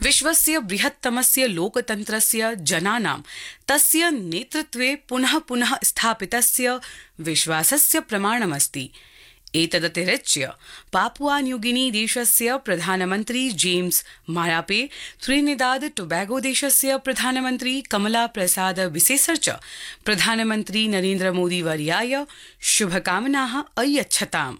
विश्वस्य बृहत्तमस्य लोकतन्त्रस्य जनानां तस्य नेतृत्वे पुनः पुनः स्थापितस्य विश्वासस्य प्रमाणमस्ति। एतदतिरिच्य पापुआ न्यूगिनी देशस्य प्रधानमन्त्री जेम्स मारापे, त्रिनिदाद टोबैगो देशस्य प्रधानमन्त्री कमला प्रसाद बिसेसर च प्रधानमन्त्री नरेन्द्र मोदी वर्याय शुभकामनाः अयच्छताम्।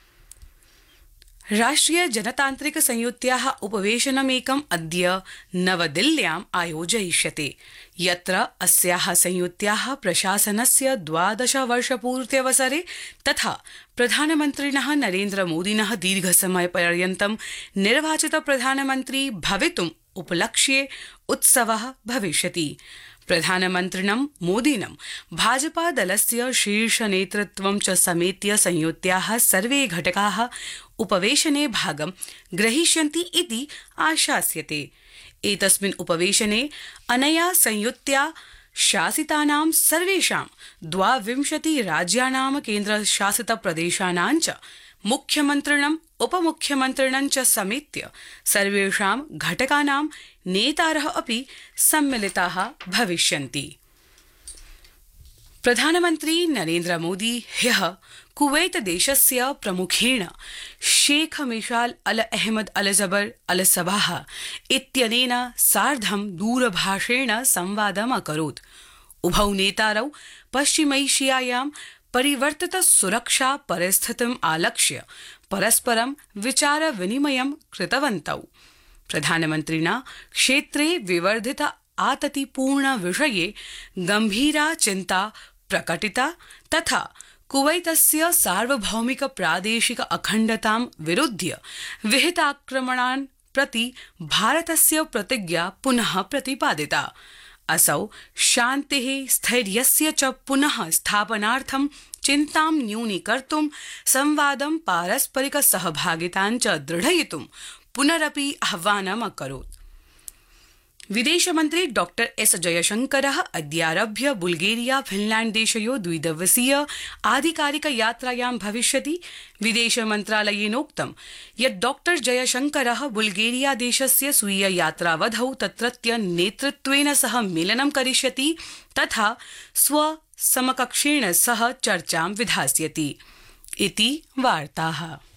राष्ट्रिय जनतान्त्रिक संयुत्याः उपवेशनमेकम् अद्य नवदिल्ल्याम् आयोजयिष्यते, यत्र अस्याः संयुत्याः प्रशासनस्य 12 वर्षपूर्त्यवसरे तथा प्रधानमन्त्रिणः नरेन्द्र मोदिनः दीर्घसमयपर्यन्तं निर्वाचित प्रधानमन्त्री भवितुम् उपलक्ष्ये उत्सवः भविष्यति। प्रधानमन्त्रिणं मोदिनं भाजपा दलस्य शीर्षनेतृत्वं च समेत्य संयुत्याः सर्वे घटकाः उपवेशने भागं ग्रहीष्यन्ति इति आशास्यते। एतस्मिन् उपवेशने अनया संयुत्या शासितानां सर्वेषां 22 राज्यानां केन्द्रशासितप्रदेशानां च मुख्यमन्त्रिणम् उपमुख्यमन्त्रिणं च समेत्य सर्वेषां घटकानां नेतारः अपि सम्मिलिताः भविष्यन्ति। प्रधानमन्त्री नरेन्द्र मोदी ह्यः कुवैत देशस्य प्रमुखेण शेख मिशाल अल अहमद अल जबर अल सबाह इत्यनेन सार्धं दूरभाषेण संवादम् अकरोत्। उभौ नेतारौ पश्चिमैशियायां परिवर्तित सुरक्षा परिस्थितिम् आलक्ष्य परस्परं विचार विनिमयं कृतवन्तौ। प्रधानमन्त्रिणा क्षेत्रे विवर्धित आततिपूर्ण विषये गंभीरा चिन्ता प्रकटिता तथा कुवैतस्य सार्वभौमिक प्रादेशिक अखण्डतां विरुध्य विहिताक्रमणान् प्रति भारतस्य प्रतिज्ञा पुनः प्रतिपादिता। असौ शान्तिः स्थैर्यस्य च पुनः स्थापनार्थं चिन्तां न्यूनीकर्तुं संवादं पारस्परिक सहभागितां च दृढयितुं पुनरपि आह्वानम् अकरोत्। विदेशमन्त्री डॉक्टर एस जयशंकरः अद्यारभ्य बुल्गेरिया फिनलैंड देशयो द्विदिवसीय आधिकारिक यात्रायां भविष्यति। विदेशमन्त्रालयेनोक्तं यत् डॉक्टर जयशंकरः बुल्गेरिया देशस्य स्वीय यात्रावधौ तत्रत्य नेतृत्वेन सह मेलनं करिष्यति तथा स्वसमकक्षेण सह चर्चां विधास्यति इति वार्ताः।